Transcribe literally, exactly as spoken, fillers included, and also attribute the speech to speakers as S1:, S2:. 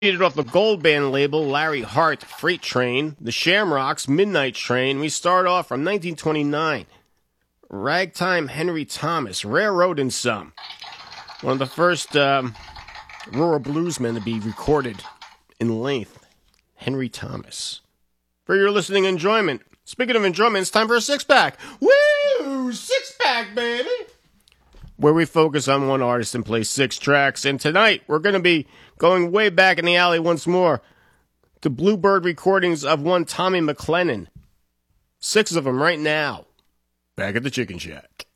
S1: Off the Gold Band label, Larry Hart, Freight Train, the Shamrocks, Midnight Train. We start off from nineteen twenty-nine. Ragtime Henry Thomas, Railroad and Some. One of the first um, rural bluesmen to be recorded in length. Henry Thomas. For your listening enjoyment. Speaking of enjoyment, it's time for a six-pack. Woo! Six-pack, baby! Where we focus on one artist and play six tracks. And tonight, we're going to be going way back in the alley once more to Bluebird recordings of one Tommy McLennan. Six of them right now. Back at the Chicken Shack.